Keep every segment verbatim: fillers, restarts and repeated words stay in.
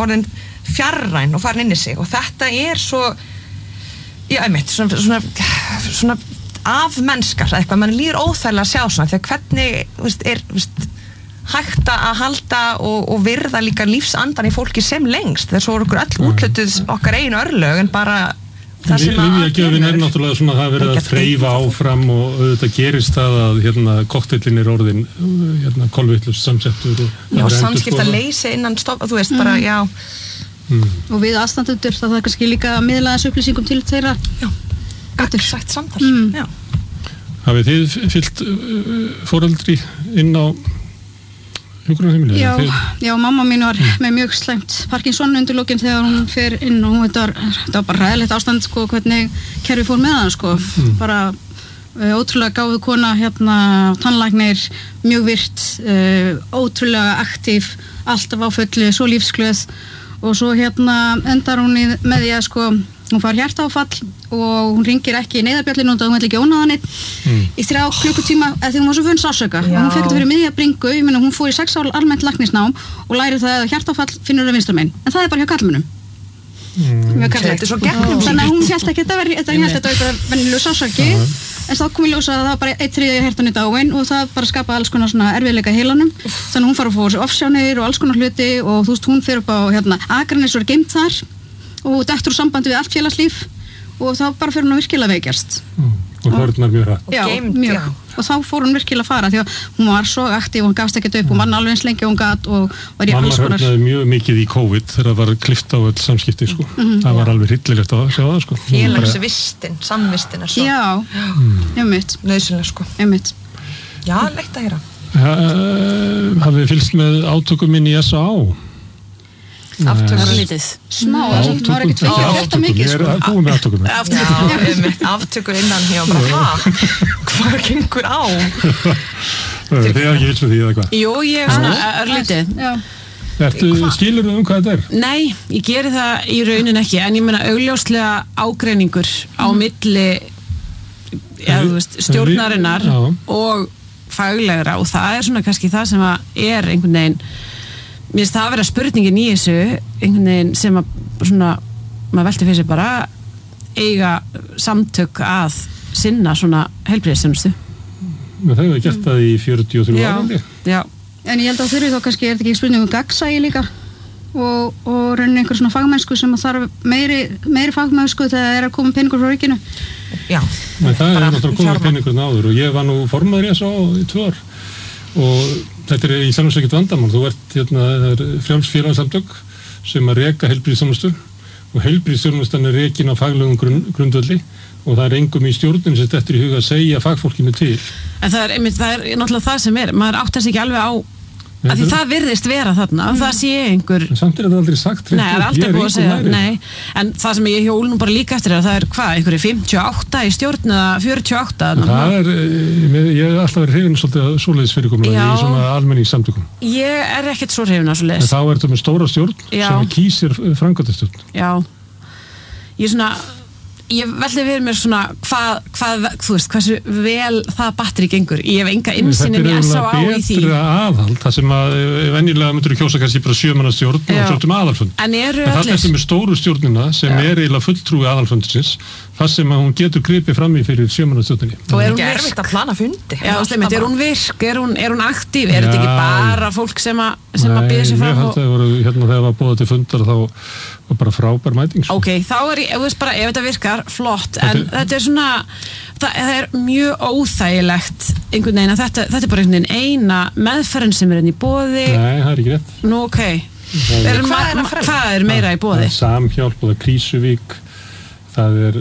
orðin fjarræn og farin inn í sig og þetta er svo já, einmitt, svona, svona, svona af mennskar eitthvað, mann líður óþægilega að sjá svona því að hvernig, veist, er veist, hægt að halda og, og virða líka lífsandan í fólki sem lengst þess að okkur öll útlutuð okkar einu örlög en bara það sem að Lyfjagjöfin er náttúrulega svona það verið að þreifa áfram og auðvitað gerist það að hérna koktellin er orðin hérna kolvitlaus samsettur Já, samskipta leysi innan stopp þú veist mm. bara, já mm. og við aðstandendur það er kannski líka að miðla þessu upplýsingum til þeirra Já, gagnsætt samtal mm. Já Hafið þið fylgt foreldri inn á hjúkrunarheimili? Já, já, mamma mín var mm. með mjög slæmt Parkinson undir lokin þegar hún fer inn og hún þetta var, þetta var bara ræðilegt ástand sko, hvernig kerfi fór með hann sko. mm. bara uh, ótrúlega gáðu kona hérna, tannlæknir mjög virt, uh, ótrúlega aktív, alltaf á fullu svo lífsglöð og svo hérna endar hún í, með því að sko hún fær hjartaáfall og hún ringir ekki í neyðarbjallinu og hún vil ekki ónáða neitt mm. í þrjá klukkutíma eða því hún var svo vön sársauka og hún fekk þetta fyrir miðja bringu, ég meina hún fór í sex ár almennt læknisnám og lærið það að hjartaáfall finnur það vinstra megin, en það er bara hjá karlmönnum mm. Þetta er svo gegnum þannig að hún hélt ekki að þetta var eitthvað venjulegur sársauki en þá kom í ljós að það var bara eitt þriðja hjartan í dáin og það bara skapaði alls konar svona erfiðleika í heilanum þannig að hún fara að fóra sér offsjánir og alls konar hluti og þú veist hún fer upp á hérna, Akranes og er geimt þar og dettur úr sambandi við allt félagslíf og þá bara fyrir hún að virkilega veikjast mm. og hörðnar mjög hratt já, mjög, já. og þá fór hún virkilega að fara því að hún var svo aktív og hún gafst ekkert upp mm. og mann alveg eins lengi og hún gat og var í alls konar Mamma hörðnaði mjög mikið í COVID þegar það var klift á öll samskipti sko. mm. það var alveg hryllilegt að sjá það sko. Félagsvistin, samvistin er svo já, einmitt nöðsynlega sko einmitt já, leitt að heyra uh, Hafið þið fylgst með átökum inn í S A á? Aftökum lítið smá, það var ekkert fyrir að fjöta mikið sko. Ég er búin með aftökum Já, aftökur innan hjá bara, hæ, hvað gengur á? Þið er ekki vils með því eða hvað? Jú, ég er svona örlítið Ertu, skilur þú um hvað þetta er? Nei, ég geri það í raunin ekki en ég meina augljóslega ágreiningur á milli ja, veist, stjórnarinnar og faglegra og það er svona kannski það sem að er einhvern veginn mér finnst það að vera spurningin í þessu einhvern veginn sem að svona, maður velti fyrir sig bara eiga samtök að sinna svona heilbrigðisþjónustu. Það hefur gert það í fjörutíu og þrjú ára. Já. En ég held að þurfi þá kannski er þetta ekki spurning um gagnsæi líka og, og raunin einhver svona fagmennsku sem að þarf meiri, meiri fagmennsku þegar það er að koma peningur frá ríkinu. Já. Men það er náttúrulega komið peningurinn áður og ég var nú formaður í S A í tvö ár og þetta er í samsveikit vandamál, þú ert hérna, það er frjálsfélagsamtök sem að reka heilbrigðisþjónustu og heilbrigðisþjónustan er rekin á faglegum grunn, grundvelli og það er engum í stjórnum sem þetta er í huga að segja fagfólkinu til. En það er, einmitt, það er náttúrulega það sem er, maður áttar sig ekki alveg á að því það virðist vera þarna og það sé einhver en samt er þetta aldrei sagt nei, það er aldrei búið að segja nei. En það sem ég hjól nú bara líka eftir er að það er hvað, einhverju fimmtíu og átta í stjórn eða fjörutíu og átta það er, ég hef alltaf verið hrifin svolítið svoleiðis fyrirkomulag í svona almenningssamtökum ég er ekkert svo hrifin að svoleiðis en þá er þetta með stóra stjórn Já. sem kýsir framkvæmdastjórn Já, ég svona ég veldi fyrir mér svona hvað, hvað þú veist, hversu vel það batteri gengur, ég hef enga innsýnin í S A á í því. Þetta er betra aðhald, það sem að venjulega myndur kjósa kannski bara sjömanna stjórn og stjórnum aðalfund. En eru allir? En það er með stóru stjórnina sem Já. Er eiginlega fulltrúi aðalfundsins, það sem að hún getur gripið fram í fyrir sjömanna stjórninni. Og er hún erfitt að plana fundi? Já, slemmit, er hún virk, er hún, er hún aktív, er þetta ekki bara fólk sem að, sem að býða sér fram? Nei, ég held að það voru, hérna þegar var búið til fundar þá var bara frábær mæting. Ok, þá er ég, þú veist bara, ef þetta virkar, flott, en þetta, þetta er svona, það, það er mjög óþægilegt einhvern veginn að þetta, þetta er bara einhvern veginn eina meðferðin sem er inn í boði. Nei, það er ekki rétt. Nú, ok. Er, er, hvað, er ma- hvað er meira í boði? Það er Samhjálp og það er Krísuvík, það er,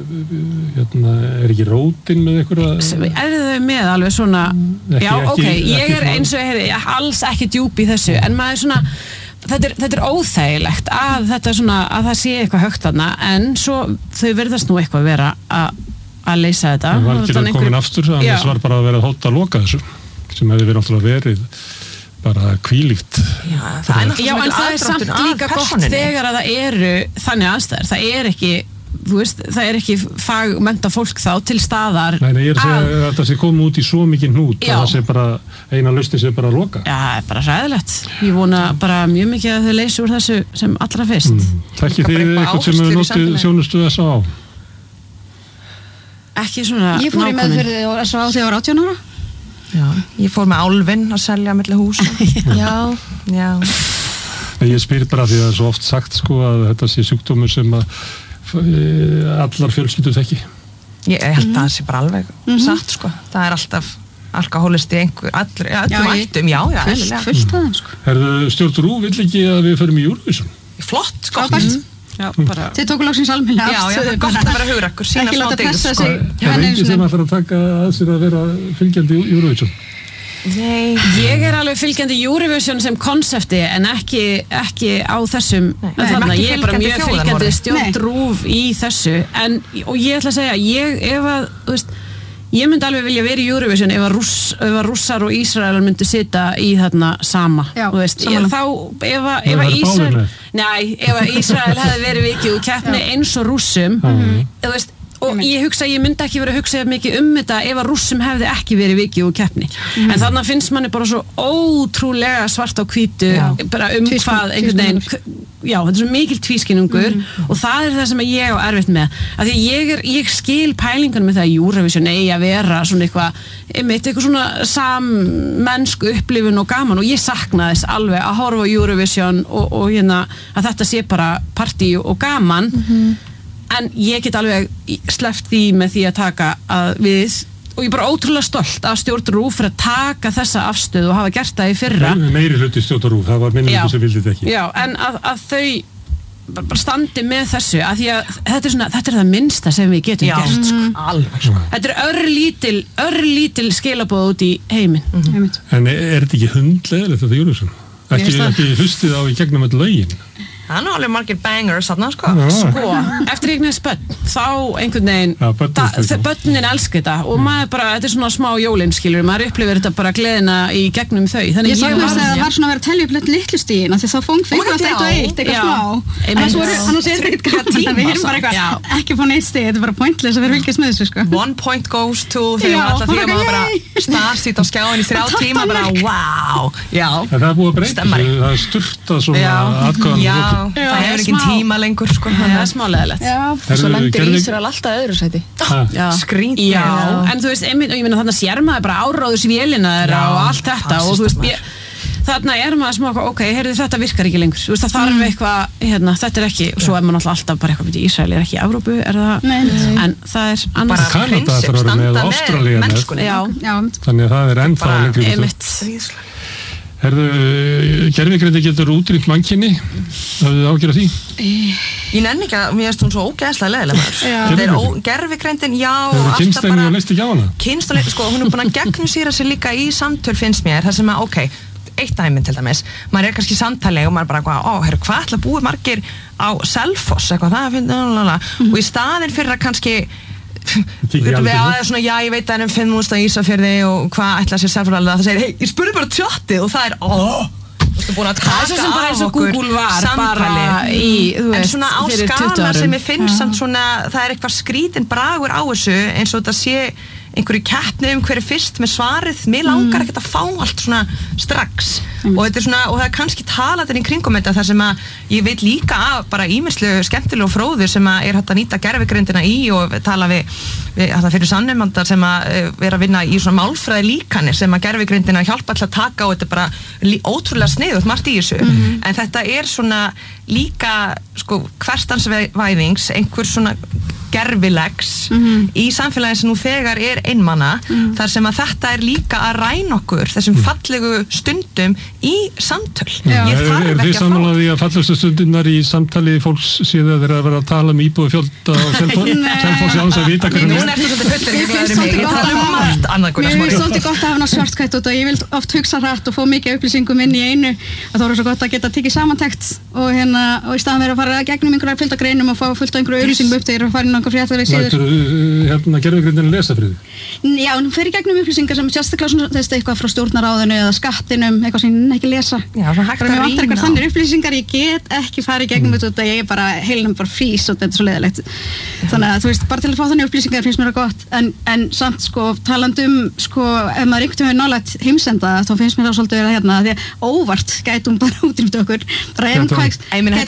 hérna, er ekki Rótin með ykkur að... Er þau með alveg svona, ekki, já, ok, ekki, ég er ekki eins og, heyri, alls ekki djúp í þessu, en maður er svona, Þetta er, þetta er óþægilegt að þetta svona, að það sé eitthvað högt þarna en svo þau verðast nú eitthvað vera að, að leysa þetta. Það var ekki einhver... komin aftur, annars var bara að vera að hóta að loka þessu, sem hefði verið náttúrulega verið bara kvílíkt. Já, það er, Já, en það er samt líka gott þegar að það eru þannig aðstæður. Það er ekki þú veist, það er ekki fagmennta fólk þá til staðar. Nei, nei, ég er að segja að það sé komið út í svo mikið hnút að það sé bara, eina lausnin sé bara að loka. Já, það er bara hræðilegt. Ég vona bara mjög mikið að þau leysi úr þessu sem allra fyrst. Mm. Þekkið þið eitthvað sem hefur notið þjónustu S A á? Ekki svona Ég fór í meðferði og S A á þegar ég var átján ára. Já, ég fór með álfinn að selja milli hús. Já, já. Ég spyr bara því að það er svo oft sagt sko að þetta sé sjúkdómur sem að allar fjölskyldur þekki. Ég held að það sé bara alveg mm-hmm. satt sko. Það er alltaf alkohólisti einhver, allir, allir ættum, já, já. Fullt, fullt aðeins sko. Herðu, stjórn Rú vill ekki að við förum í Eurovision? Flott, sko. Mm. Já, bara... Þið tóku loksins almennilega afstöðu. Já, já, það er gott að vera hugrakkur, sína smá dygð, sko. Það er ekki sem ætlar að taka að sér að vera fylgjandi í Eurovision. Nei. Ég er alveg fylgjandi Eurovision sem konsepti en ekki, ekki á þessum þarna, ég er bara mjög fylgjandi stjórn Rúv í þessu en, og ég ætla að segja, ég ef að, þú veist, ég myndi alveg vilja vera í Eurovision ef að, Rúss, ef að Rússar og Ísrael myndi sitja í þarna sama, já, þú veist, ég, þá ef að, ef að Ísrael, nei, ef að Ísrael hefði verið vikið úr keppni eins og Rússum, mm. þú veist, og ég hugsa, ég myndi ekki verið að hugsa mikið um þetta ef að Rússum hefði ekki verið vikið úr keppni. Mm. En þannig finnst manni bara svo ótrúlega svart á hvítu bara um Tvískun, hvað einhvern veginn, já, þetta er svo mikil tvískinnungur mm. og það er það sem ég á erfitt með. Af því ég, er, ég skil pælingan með það að Eurovision eigi að vera svona eitthvað, einmitt eitthvað svona sammennsku upplifun og gaman og ég sakna þess alveg að horfa á Eurovision og, og hérna að þetta sé bara partí og gaman. Mm-hmm. En ég get alveg sleppt því með því að taka að við, og ég er bara ótrúlega stolt af stjórn Rúv fyrir að taka þessa afstöðu og hafa gert það í fyrra. Meiri hluti stjórn Rúv, það var minni hluti sem vildi þetta ekki. Já, en að, að þau bara standi með þessu, að því að þetta er, svona, þetta er það minnsta sem við getum Já, gert. Sko. Mm. Alveg, sko. Þetta er örlítil, örlítil skilaboð út í heiminn. Mm-hmm. En er þetta ekki hundlegilegt þetta Eurovision? Ekki, ekki hlustið á í gegnum öll lögin? Það er alveg margir bangers þarna, sko. Sko, eftir einhvern spönn, þá einhvern veginn, ja, bönnin elskar þetta og mm. maður bara, þetta er svona smá jólinn, skilur, maður upplifir þetta bara gleðina í gegnum þau. Þannig ég sagði þess að það var svona að vera að telja upp litt litlustígin, því þá fóng fyrir alltaf eitt og eitt, eitthvað smá. Annars voru, annars er þetta ekkert gaman, við erum bara eitthvað, ekki fóna eitt stig, þetta er bara pointless að vera fylgjast með þessu, sko. One point goes to, þegar alltaf því að maður bara starfsýtt á skjáin í þrjá tíma, bara wow, já. Það er búið að breyta þessu, það er sturtað svona atkvæðan. Það hefur ekki tíma lengur sko. Það er smá leðilegt. Svo lendir Ísrael alltaf öðru sæti. Skrítið. Já, en þú veist, einmitt, og ég minna þannig að sér maður bara áráðusvélina þeirra og allt þetta og þú veist, ég, þarna er maður smá, ok, heyrðu þetta virkar ekki lengur, þú veist, það þarf eitthvað, hérna, þetta er ekki, og svo er maður alltaf bara eitthvað, Ísrael er ekki í Evrópu, er það, nei, nei. En það er annars. Bara Kanada þarf að vera með Ástralíu með, já, já, þannig að það er ennþá lengur. Herðu, gervigreindi getur útrýmt mannkynni, hafið þið ágjörð því? Ég nenni ekki að, mér finnst hún svo ógeðslega leðilega. Þetta er gervigreindin, já, alltaf bara... Kynstæðinu leist ekki á hana? Kynstæðinu, sko, hún er búin að gegnumsýra sig líka í samtöl finnst mér, það sem að, ok, eitt dæmi til dæmis, maður er kannski samtali og maður bara, hvað, ó, herru, hvað ætla að búið margir á Selfoss, eitthvað, það finnst, og í staðin fyrir að kannski Svona, já, ég veit að það er um fimm múst á Ísafjörði og hvað ætla sér Selfoss það segir, hei, ég spurði bara tjóttið og það er, óh þú veist, búin að taka af okkur samtali en svona á skala sem ég finnst samt svona, það er eitthvað skrítin bragur á þessu eins og þetta sé einhverju keppni um hverju fyrst með svarið mér langar ekkert að fá allt svona strax mm. og þetta er svona, og það er kannski talað í kringum þetta þar sem að ég veit líka af bara ímislu skemmtilega og fróður sem að er hægt að nýta gervigreindina í og tala við, við það fyrir sannumandar sem að vera að vinna í svona málfræði líkanir sem að gervigreindina hjálpa alltaf að taka og þetta er bara lí, ótrúlega sniðugt margt í þessu mm. en þetta er svona líka sko hverstansvæðings einhver svona gerfilegs mm-hmm. í samfélagi sem nú þegar er einmana mm. þar sem að þetta er líka að ræna okkur þessum mm. fallegu stundum í samtöl. Ja. Ég þarf ekki að fá. Er þið samanlega því að fallegustu stundirnar í samtali fólks séð að þeir að vera að tala um íbúið fjölda og Selfoss í áns að vita hvernig? Nú ertu svolítið fullir, ég glæður mig, ég tala um margt annað. Mér finnst svolítið gott að hafa svartkætt og ég vil oft hugsa hrætt og fá mikið upplýsingum inn í einu og þá er það svo gott að geta tekið samantekt og hérna hérna, og í staðan verið að fara gegnum einhverjar fullt af greinum og fá fullt af einhverju auglýsingum upp þegar að fara inn á einhver fréttar síður. Lætur hérna gervigreindin lesa fyrir þig? Já, hún fer í gegnum upplýsingar sem sérstaklega svona, þess eitthvað frá stjórnaráðinu eða skattinum, eitthvað sem ég ekki lesa. Já, svona hægt að rýna. Eitthvað þannig upplýsingar, ég get ekki farið í gegnum þetta, mm. ég er bara, heilum bara frís og þetta er svo leiðilegt. Þannig að þú veist, bara til að fá þannig upplýsingar finnst mér það gott, en, en samt sko, talandum, sko, ef maður einhvern veginn nálægt heimsenda, þá finnst mér það svolítið vera hérna, því að óvart gætum bara útrýmt okkur, bara ef hún kvægst,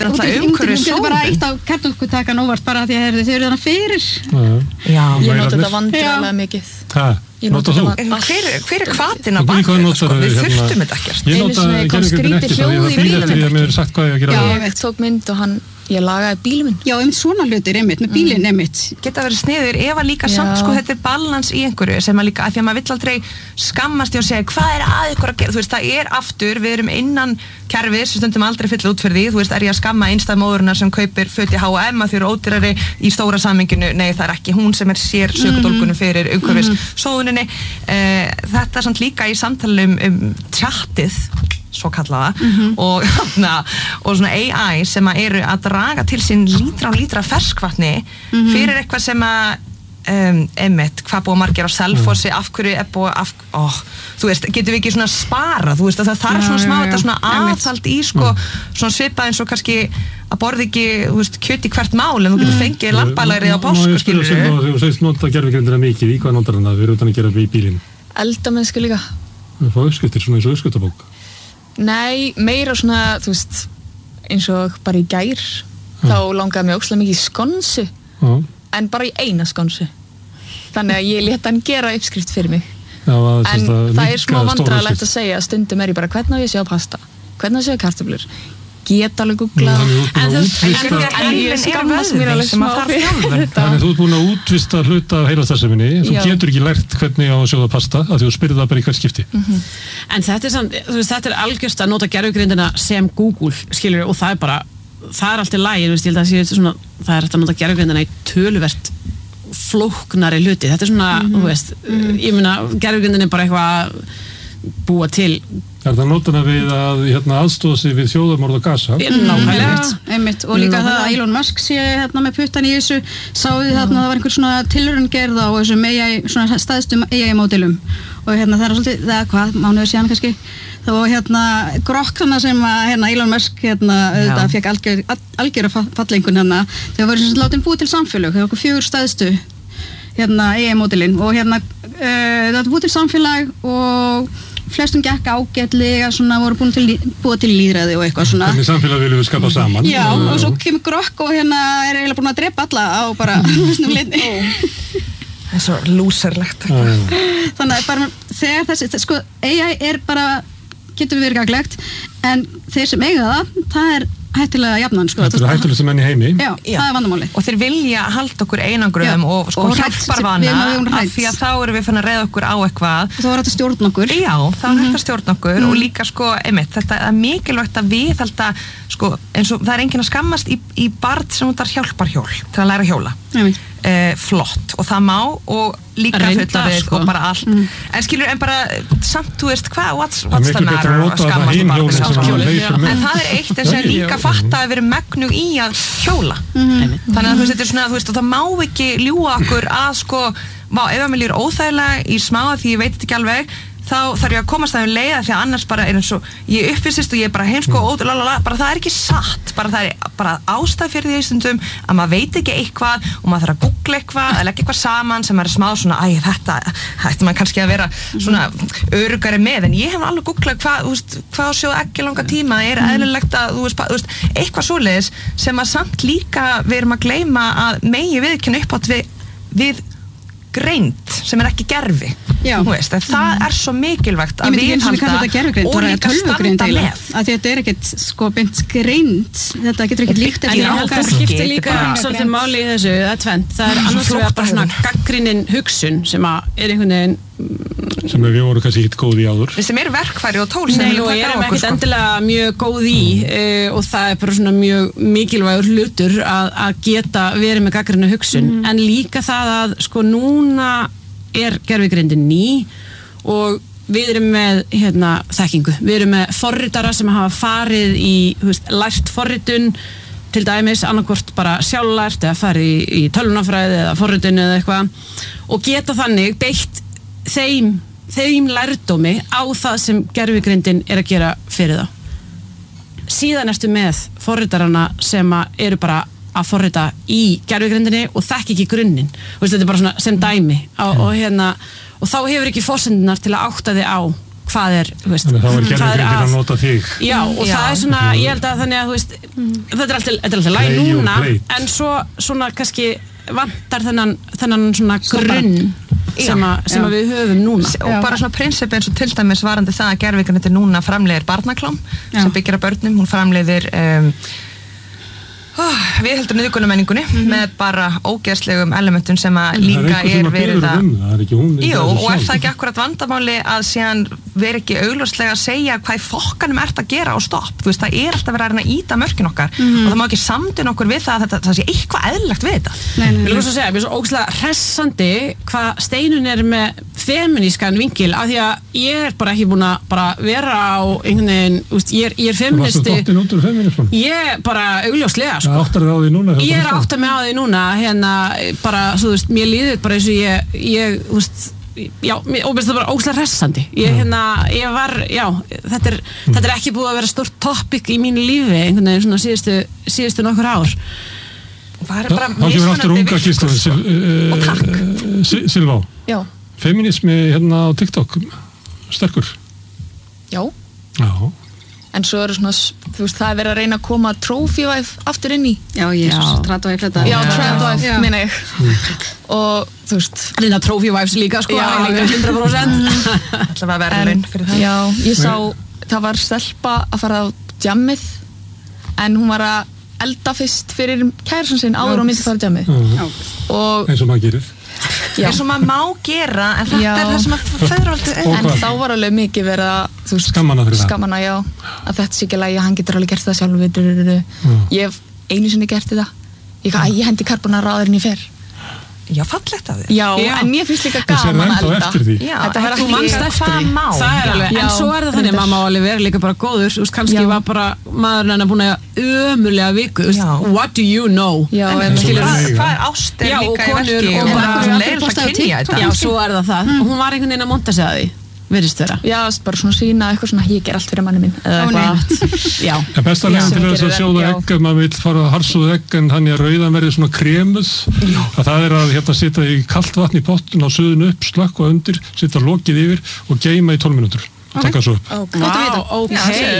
gætum bara eitt á kjarnorkutakan óvart bara því að þau eru þarna fyrir. Já, ég nota þetta vandræðilega mikið. Hæ? Nota þú? Hver, hver er hvatin á bakvið? Sko, við þurftum þetta ekkert. Ég nota gerðugreindin ekkert og ég það fíla eftir því að mér er sagt hvað ég að gera. Já, ég tók mynd og hann, ég lagaði bílinn minn. Já, einmitt svona hlutir, einmitt, með bílinn einmitt. Geta verið sniður ef að líka samt, sko, þetta er balans í einhverju sem að líka, að því að maður vill aldrei skammast í að segja, hvað er að ykkur að gera? Þú veist, það er aftur, við erum innan kerfis, við stundum aldrei fylla út fyrir því, þú veist, er ég að skamma einstæðmóðurina sem kaupir föt í H og M að þau eru ódýrari í stóra samhenginu, nei, það er ekki hún sem er sér sökudólkunum fyrir umhverfis sóðuninni. Eh, þetta er samt líka í samtalum um tjattið, svo kallaða, mm-hmm. og, na, og svona A I sem að eru að draga til sín lítra og lítra ferskvatni mm-hmm. fyrir eitthvað sem að Um, einmitt, hvað búið margir á Selfossi af hverju er búið af, ó, þú veist, getum við ekki svona spara þú veist, að það þarf svona smá þetta svona aðhald í sko, svona svipað eins og kannski að borði ekki, þú veist, kjöt í hvert mál en þú getur fengið lambalærið á pásku skilur þú. Þú segist nota gervigreindina mikið, í hvað notar hann það, við erum utan að gera í bílinn? Eldamennsku líka. Það fá uppskriftir svona eins og uppskriftabók? Nei, meira svona, þú veist, eins og bara í gær, ja. Þá langaði mig ókslega mikið í skonsu. Ja. En bara í eina skonsu. Þannig að ég leta hann gera uppskrift fyrir mig. Já, að en það, það er smá vandræðilegt að segja að stundum er ég bara hvernig á ég að sjá pasta, hvernig á ég að sjá kartöflur, geta alveg googlað. En ég skammast mér alveg smá fyrir þetta. Þannig þú ert búin að útvista hluta af heilastarfseminni, þú getur ekki lært hvernig á að sjóða pasta, af því þú spyrir það bara í hvert skipti. Mm-hmm. En þetta er, samt, veist, þetta er algjörst að nota gervigreindina sem Google, skilur, og það er bara það er alltaf lægin, ég held að það sé svona það er hægt að nota gervigreindina í töluvert flóknari hluti, þetta er svona mm-hmm. þú veist, mm-hmm. ég meina gervigreindin er bara eitthvað búa til Er það nótuna við að hérna, aðstofa sig við þjóðarmorð á Gaza? Nákvæmlega, einmitt, og líka það að Elon Musk sé hérna með puttan í þessu, sáðu þarna það var einhver svona tilraun gerð á þessum A I, svona staðstum A I-módelum og hérna það er svolítið, það er hvað, mánuður síðan kannski, það var hérna grokkana sem að hérna, Elon Musk hérna, auðvitað fekk algjör, algjör að fallengun hérna, þegar var svona látin búið til samfélög, þegar okkur fjögur staðstu hérna A I-módelin og hérna uh, það var búið til samfélag og flestum gekk ágætlega, svona voru búin til, búið til líðræði og eitthvað svona. Þannig samfélag viljum við skapa saman. Já, og, og svo kemur grokk og hérna er eiginlega búin að drepa alla á bara þessum leiti. Það er svo lúserlegt. Þannig að bara þegar þessi, sko, A I er bara, getur verið gaglegt, en þeir sem eiga það, það er hættilega jafnan, sko. Þetta er hættilega sem enn í heimi. Já, Já, það er vandamáli. Og þeir vilja halda okkur einangruðum og sko og hjálparvana af því að þá erum við fann að reiða okkur á eitthvað. Og þá er þetta stjórn okkur. Já, þá er þetta stjórn okkur mm. og líka sko, einmitt, þetta er mikilvægt að við halda, sko, eins og það er enginn að skammast í, í barn sem út að hjálpar hjól, til að læra hjóla. Einmitt. Uh, flott og það má og líka fullorðið sko. Og bara allt mm. en skilur en bara samt þú veist hvað what's, what's the matter og skammast og bara en það er eitt en sem líka fatta að vera megnug í að hjóla mm. þannig að þú veist þetta er svona þú veist og það má ekki ljúga okkur að sko vá, ef að mér líður óþægilega í smá því ég veit þetta ekki alveg þá þarf ég að komast það um leiða því að annars bara er eins og ég uppvistist og ég er bara heimsko og ótrúlega, bara það er ekki satt bara það er bara ástæð fyrir því í stundum að maður veit ekki eitthvað og maður þarf að googla eitthvað, að leggja eitthvað saman sem er smá svona, æ, þetta hætti maður kannski að vera svona öruggari með en ég hef alveg googlað hvað, þú veist, hvað á sjóð ekki langa tíma er eðlilegt að, þú veist, þú veist eitthvað svoleiðis sem að samt líka við erum að gleyma að megi viðurkenna upp átt við, við greind sem er ekki gerfi veist, það mm. er svo mikilvægt að við halda og líka standa með að þetta er ekkert sko beint greind þetta getur ekkert líkt en ég held að það skiptir líka svolítið máli í þessu það er tvennt, það er annars vegar bara svona gagnrýnin hugsun sem að er einhvern veginn sem við vorum kannski ekkert góð í áður sem er verkfæri og tól sem Nei, og ég er ekkert sko. endilega mjög góð í uh, og það er bara svona mjög mikilvægur hlutur að, að geta verið með gagnrýna hugsun mm. en líka það að sko núna er gervigreindin ný og við erum með hérna, þekkingu, við erum með forritara sem hafa farið í veist, lært forritun til dæmis annarkvort bara sjálflært eða farið í, í tölvunarfræði eða forritun eða eitthvað og geta þannig beitt þeim, þeim lærdómi á það sem gervigreindin er að gera fyrir þá síðan ertu með forritarana sem eru bara að forrita í gervigreindinni og þekki ekki grunninn og þetta er bara svona sem dæmi og, og, hérna, og þá hefur ekki forsendunar til að átta þig á hvað er, þú veist, þannig að þá er gervigreindin að nota þig já og já. Það er svona, ég held að þannig að þú veist, þetta er alltaf, þetta er alltaf læg núna en svo svona kannski vantar þennan, þennan svona grunn sem, a, sem að við höfum núna og bara svona prinsip eins og til dæmis varandi það að gervigreindin núna framleiðir barnaklám já. Sem byggir að börnum, hún framleiðir um, Oh, við heldum niðurgönnumenningunni mm-hmm. með bara ógeðslegum elementum sem að líka er verið að Jú, og er það ekki akkurat vandamáli að síðan vera ekki augljóslega að segja hvað í fokkanum ert að gera og stopp, þú veist, það er alltaf verið að reyna að íta mörkin okkar mm-hmm. og það má ekki samdun okkur við það að þetta, það sé eitthvað eðlilegt við þetta Ég vil svo segja, mér er svo ógeðslega hressandi hvað Steinun er með feminískan vinkil af því að ég er bara ekki búin að bara vera á einhvern veginn, ég er, ég er feministi Ég bara augljóslega Sko. Áttar á því núna? Ég er áttar mig á því núna, hérna, bara, svo þú veist, mér líður bara eins og ég, ég, þú veist, já, mér óbyrst það bara óslega hressandi. Ég, hérna, ég var, já, þetta er, mm. þetta er ekki búið að vera stórt topic í mínu lífi, einhvern veginn svona síðustu, síðustu nokkur ár. Það er bara mismunandi virkur. Og takk. Silvá. Já. Feminismi hérna á TikTok, sterkur. Já. Já. En svo eru svona, þú veist, það er verið að reyna að koma trophy-wife aftur inn í. Já, jésus, trad-wife þetta. Já, trad-wife, minna ég. Og, þú veist. Reyna trophy-wives líka, sko. Já, líka hundrað prósent. Það var verðurinn fyrir það. Já, ég sá, það var stelpa að fara á djammið, en hún var að elda fyrst fyrir kærsun sinn áður og myndi fara á djammið. Og eins og maður gerir. eins og maður má gera en þetta já. Er það sem að föður aldrei en þá var alveg mikið verið að skamana fyrir það skamana, já, að þetta sé ekki lægi hann getur alveg gert það sjálfur ég hef einu sinni gert þetta ég, að, ég hendi karbonara áður en ég fer já, fallegt af þér já, já, en mér finnst líka gaman að elda já, þetta var ekki hvað má það er alveg, en svo er það þannig að maður má alveg vera líka bara góður, þú veist, kannski var bara maðurinn hennar búin að ömulega viku what do you know já, en hvað er ástir líka í verki og bara leiðilegt að kynja þetta já, svo er það það, hún var einhvern veginn að monta sig að því virðist vera. Já, bara svona sína eitthvað svona, ég ger allt fyrir manni minn eða eitthvað. Já. En besta leiðin til þess að sjóða egg ef maður vill fara að harsuða egg en hann er rauðan verið svona kremuð að það er að hérna sitja í kalt vatn í pottun á suðun upp, slökk og undir sitja lokið yfir og geyma í tólf mínútur og taka svo upp. Vá, ok.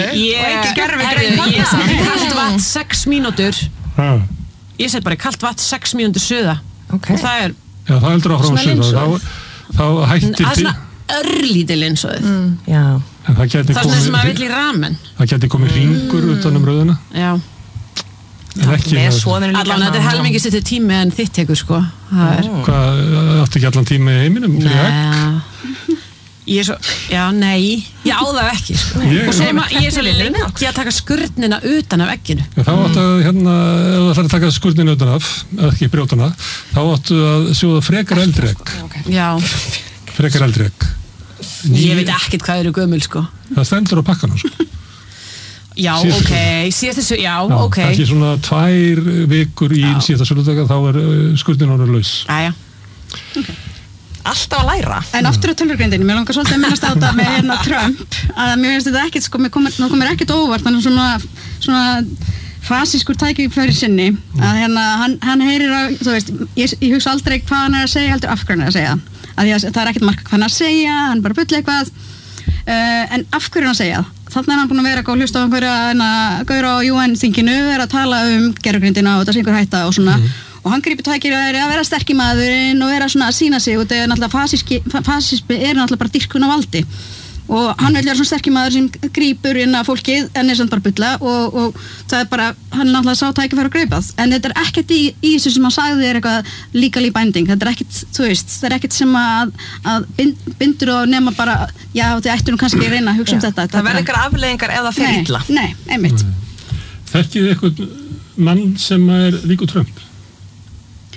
Ég set kalt vatn sex mínútur ég set bara kalt vatn sex mínútur suða og það er Já, það heldur áfram að suða þá hættir til örlítil eins og þið mm. það er svona sem að vill í ramen það geti komið hringur mm. utan um rauðina já en ekki allan þetta er helmingi setja tími en þitt tekur sko er... hvað, áttu ekki allan tími í heiminum fyrir egg? Ég er svo, já, nei ég á það ekki sko. ég, og sem að ég er svo lengi að taka skurnina utan af egginu já, þá áttu að hérna ef þú ætlar að taka skurnina utan af eða ekki brjótana þá áttu að sjóða frekar eldri egg okay. já frekar eldri egg ég veit ekkert hvað eru gömul sko það stendur á pakkanum sko já, síðasta ok, síðast þessu, já, já, ok það er ekki svona tvær vikur í síðasta söludaga þá er uh, skurnina orðið laus aðja okay. alltaf að læra en aftur á tölvugreindinni, mér langar svolítið að minnast á þetta með hérna Trump að mér finnst þetta ekkert sko, mér komir, komir ekkert óvart þannig svona, svona fasískur tækifæri sinni að hérna, hann, hann heyrir að, þú veist, ég, ég hugsa aldrei hvað hann er að segja, heldur af hverju hann er að segja að því að það er ekkert marka hvað hann er að segja hann bara bulli eitthvað uh, en af hverju hann að segja þannig er hann búin að vera að hlusta á einhverja gaur á U N-þinginu vera að tala um gervigreindina og það sé einhver hætta og svona mm. og hann grípur tækifæri að vera sterk í maðurinn og vera svona að sína sig og það er náttúrulega fasísmi er náttúrulega bara dýrkun á valdi og hann vil vera svona sterkir maður sem grípur inn að fólkið en er samt bara bulla og, og það er bara, hann er náttúrulega sá tækifæri að greipað en þetta er ekkert í, í þessu sem hann sagði er eitthvað legally binding, þetta er ekkert þú veist, það er ekkert sem að, að bind, bindur og nema bara, já þið ættu nú kannski að reyna að hugsa um þetta það verður eitthvað afleiðingar ef það fer illa Nei, einmitt Þekkið þið eitthvað mann sem er líku Trump?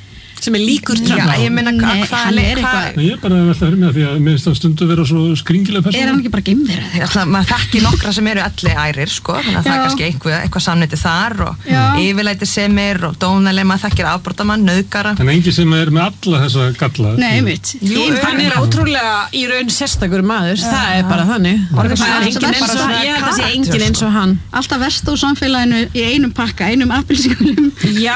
sem er líkur Trump. Já, ég meina hvað hann er eitthvað Ég er bara að velta fyrir mig að því að mér finnst það stundu vera svo skringileg persóna. Er hann ekki bara geimvera? Maður þekki nokkra sem eru elli ærir sko, þannig að það er kannski eitthvað, eitthvað samneiti þar og yfirleiti semir og dónaleg, maður þekkir afbrotamann, nauðgara. En engi sem er með alla þessa galla. Nei, mitt. Jú, hann er ótrúlega í raun sérstakur maður, það er bara þannig. Það er engin eins og, ég held að sé engin eins og hann. Alltaf verst á samfélaginu í einum pakka, einum appelsínum. Já,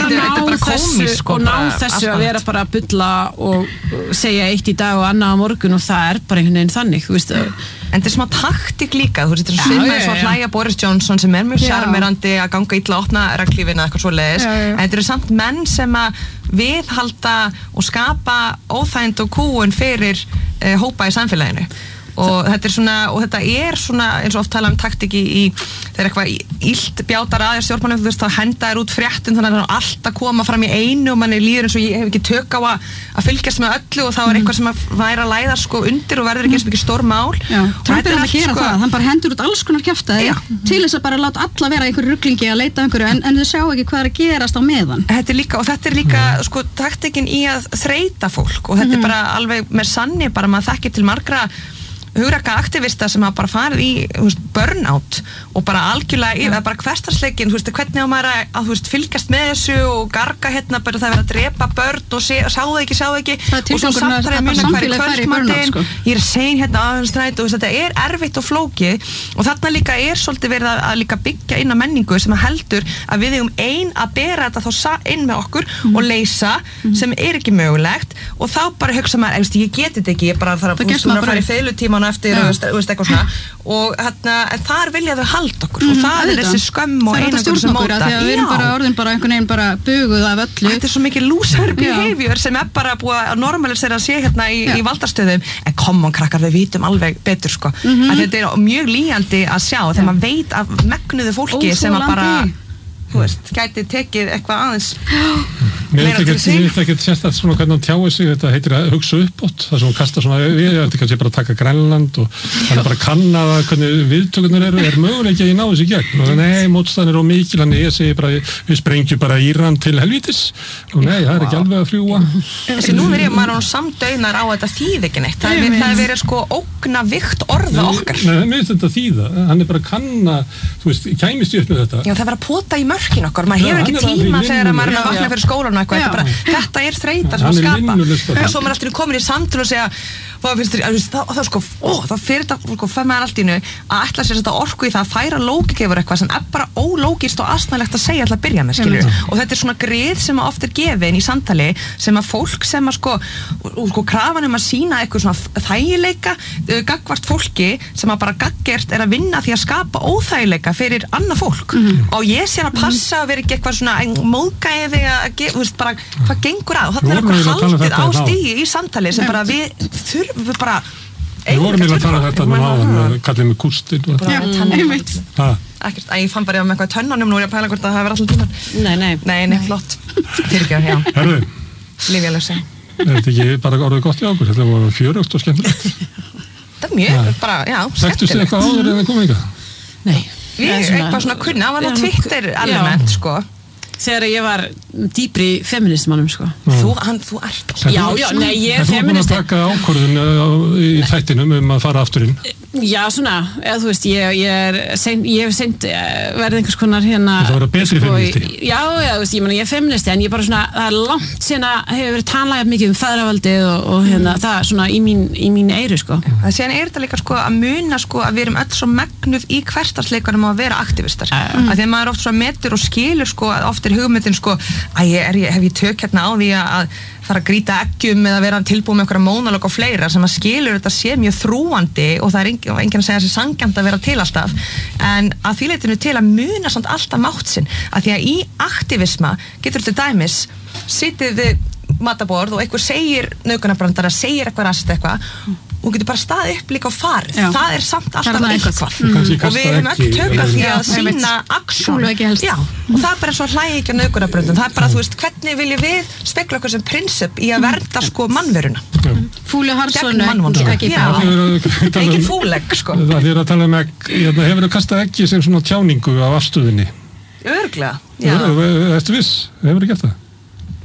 og ná þessu að vera bara að bulla og segja eitt í dag og annað á morgun og það er bara einhvern veginn þannig, þú veist það. En þetta er smá taktik líka, þú veist, þetta er svimmaði svo að hlæja Boris Johnson sem er mjög sjarmerandi að ganga illa að opna reglífina eitthvað svo leiðis, en þetta eru samt menn sem að viðhalda og skapa óþægind og kúun fyrir uh, hópa í samfélaginu. Og þetta er svona, og þetta er svona eins og oft tala um taktik í, í þegar eitthvað illt bjátar aðeins stjórnmálum, þú veist, þá henda þér út fréttum þannig að það er allt að koma fram í einu og manni líður eins og ég hef ekki tök á að, að fylgjast með öllu og þá er eitthvað sem að væri að læða sko undir og verður ekki eins og mikið stór mál. Já, Trump er að gera sko, það, hann bara hendur út alls konar kjaftaði til þess að bara láta alla vera einhverju ruglingi að leita einhverju en, en þau sjá ekki hvað er að gerast á meðan. Þetta er líka, og þetta er líka sko taktikin í að þreyta fólk og þetta er bara alveg með sanni, bara maður þekkir til margra hugraka aktivista sem hafa bara farið í veist, burnout og bara algjörlega eða bara hversdagsleikin, þú veist, hvernig á maður að, að veist, fylgjast með þessu og garga hérna bara það verið að drepa börn og sé, sjá það ekki, sjá það ekki og svo samt það er muna hverju kvöldmatinn sko. Ég er sein hérna aðeins stræt og þetta er erfitt og flókið og þarna líka er svolítið verið að, að líka byggja inn á menningu sem að heldur að við eigum ein að bera þetta þá inn með okkur mm. og leysa mm. sem er ekki mögulegt og þá bara hugsa maður, ég geti þetta ekki, ég bara þarf að fara í feilutíma eftir og veist eitthvað svona og hérna, en þar vilja þau halda okkur mm, og það er þessi skömm og einangur sem móta. Það er að við erum bara orðin bara einhvern veginn bara buguð af öllu. Þetta er svo mikið loser behavior sem er bara búið að normalisera að sé hérna í, í valdarstöðum en come on krakkar, við vitum alveg betur sko. Mm-hmm. Að þetta er mjög lígandi að sjá þegar maður veit af megnuðu fólki Óþólandi. Sem að bara þú veist, gæti tekið eitthvað aðeins Mér veit ekki sérstætt svona hvernig hann tjáir sig, þetta heitir að hugsa uppátt, það sem hann kastar svona við, þetta kannski bara að taka Grænland og hann er bara að kanna það hvernig viðtökurnar eru, er möguleiki að ég ná þessi gegn og nei, mótstæðan er of mikil, hann ég segi bara, við sprengjum bara Íran til helvítis og nei, það er ekki alveg að fljúa. Þessi nú verið maður án samdaunar á þetta þýð ekki neitt, það er, það er verið sko ógna vikt orða okkar. Nei, mér finnst þetta þýða, hann er bara að kanna, þú veist, kæmist upp með þetta. Já, það var að pota í mörkin okkar, maður hefur ekki tíma þegar maður er að vakna fyrir skólan og eitthvað, þetta, bara, þetta er þreyta sem að skapa og svo maður alltaf komin í samtölu og segja hvað finnst þér, það, það sko ó, það fyrir þetta, sko, fyrir maður allt í nu að ætla sér þetta orku í það að færa lógikefur eitthvað sem er bara ólógist og aðsnæðlegt að segja alltaf að byrja með, skilur mm. og þetta er svona grið sem að oft er gefin í samtali sem að fólk sem að sko og sko krafan um að sína eitthvað svona þægileika uh, gagnvart fólki sem að bara gaggjert er að vinna því að skapa óþægileika fyrir annað fólk mm. og ég sé að passa að vera ekki eitthvað svona móðgæði að þú veist bara hvað gengur að og þarna er eitthvað haldið á stigi í samtali sem bara við þurfum við bara Við vorum í að tala þetta nú áðan, kallið með kústin Já, einmitt Ekkert, að ég fann bara með eitthvað tönnanum nú er ég að pæla hvort að það hefur alltaf tíman Nei, nei Nei, nei, flott Fyrirgjör, já Herðu Lífjalösa Er þetta ekki bara orðið gott í okkur? Þetta voru fjörugt og skemmtilegt Það er mjög, bara, já, skemmtilegt Þekktu þið eitthvað áður en það kom eitthvað? Nei Við, eitthvað svona kunna, það var nú Twitter element, sko Þegar ég var dýpri feministmannum sko. Þú, hann, þú ert Já, já, nei, ég er feminist En þú er búin að taka ákvörðun í þættinum um að fara aftur inn Já, svona, eða þú veist ég, ég er sein, ég hef seint verið einhvers konar hérna Það var að betri sko, feministi Já, já, þú veist, ég meina ég er feministi en ég bara svona, það er langt síðan að hefur verið talað mikið um feðravaldið og, og hérna, mm. það er svona í mín, í mín eyru sko. Það síðan er þetta líka sko að muna sko að við erum öll svo megnuð í hversdagsleikunum að vera aktivistar mm. að því maður oft svo metur og skilur sko að oft er hugmyndin sko að ég, er, hef ég tök hérna á því að fara að grýta eggjum eða vera tilbúið með einhverja mónalóg og fleira sem að skilur þetta sé mjög þrúandi og það er engin, engin að segja þessi sanngjarnt að vera til alltaf en að því leitinu til að muna samt alltaf mátt sinn að því að í aktivisma getur þetta dæmis sitið við mataborð og einhver segir nauðgunarbrandara, segir eitthvað rast eitthvað og getur bara staðið upp líka og farið Já. Það er samt alltaf eitthvað mm. og við erum öll tökka því að sína aksjón og það er bara svo hlægi ekki á nauðgunarbröndum það er bara, þú veist, hvernig viljum við spekla okkur sem prinsip í að verða sko mannveruna Fúli Harsson ekki fúleg sko Það er að tala um egg hefur þú kastað eggi sem svona tjáningu á afstöðinni Örglega Ertu viss? Hefur þú gert það?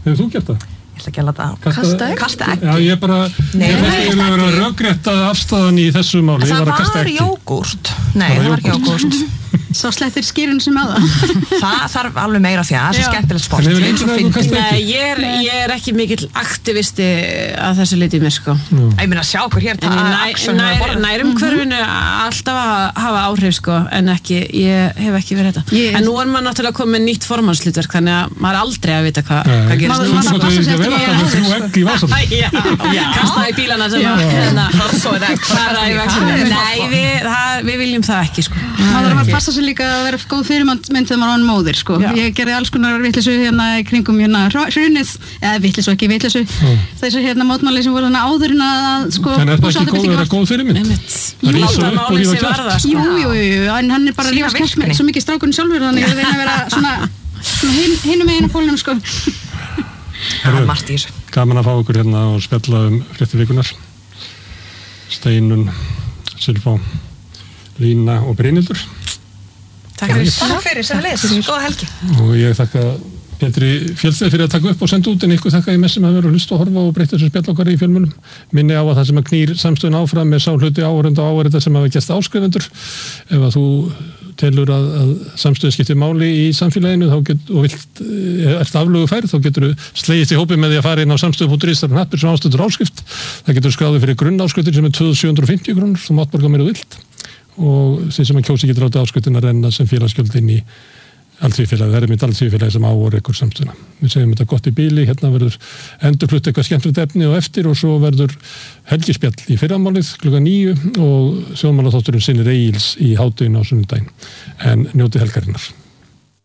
Hefur þú gert það? Ég ætla ekki að láta Kasta egg? Kasta egg? Já, ég bara, Nei, ég fannst eiginlega að vera röggrétta afstæðan í þessu máli. Það var jógúrt. Nei, það var ekki jógúrt. Svo slettir skýrun sem að það. Það þarf alveg meira því að það er svo skemmtilegt sport. En hefur einhvern veginn kastað Nei, ég er, ég er ekki mikill aktivisti að þessu leiti í mér, sko. Ég meina, sjá okkur hér nærum hverfinu alltaf að hafa áhrif, sko, en ekki, ég hef ekki verið þetta. Ég- En nú er maður náttúrulega komið með nýtt formannslutverk, þannig að maður er aldrei að vita hvað Nei. hvað gerist Maður- nú. maður- Þú skoðið ekki að vera það með þrjú egg í vasan. Já, kastaði í bílana sem að hérna, Svo er egg. fara í vexinu. Nei, við, það, við viljum það ekki, sko. maður þarf að passa sig líka að vera góð fyrirmynd þegar maður var móðir sko. Já. Ég gerði alls konar vitleysu hérna í kringum hérna hrunið, eða vitleysu ekki vitleysu þessu hérna mótmáli sem voru hérna áður en að sko, En er það ekki góð, búsáhaldabyltingin er var- það góð fyrirmynd? Einmitt. Það rísa upp og Máli rífa sem var kjaft. það, sko. Jú, jú, jú, en hann er bara að Sýna lífa skemmt virkni. með svo mikið strákunni sjálfur þannig að ég reyna að vera svona, svona hin, hinum meginn á pólunum sko. Það er margt í þessu. Gaman að fá okkur hérna og spjalla um fréttir vikunar. Steinun, Silfá, Lína og Brynhildur. Takk fyrir. Takk fyrir sem leys. Góða helgi. Og ég þakka Petri Fjölsteð fyrir að taka upp og senda út, en ykkur þakka ég með sem að vera að hlusta og horfa og breyta þessu spjall okkar í fjölmjölum. Minni á að það sem að knýr samstöðun áfram er sá hluti áhorfenda og áhorfenda sem hafa gert áskrifendur. Ef að þú telur að, að samstöðun skiptir máli í samfélaginu þá get, og vilt, ert aflögu færð, þá getur þú slegist í hópi með því að fara inn á samstöðu punktur is, það er hnappur sem ástöður áskrift. Það getur skráðið fyrir grunnáskriftir sem er tvö þúsund sjö hundruð og fimmtíu krónur, þú mátt borga meira þú vilt. Og þeir sem að kjósi getur látið áskriftin að renna sem félagsgjöld inn í Alþýðufélagið, það er mitt Alþýðufélagið sem á og rekur samstöðuna. Við segjum þetta gott í bíli, hérna verður endurflutt eitthvað skemmtilegt efni og eftir og svo verður helgispjall í fyrramálið klukkan níu og sjónmálaþátturinn sinnir Egils í hádeginu á sunnudaginn. En njótið helgarinnar.